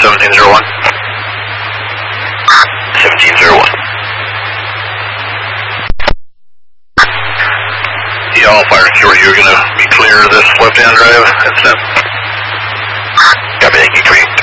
1701. 1701. Yeah, all fire security, you're going to be clear of this left-hand drive. That's it. Copy, thank you, 3.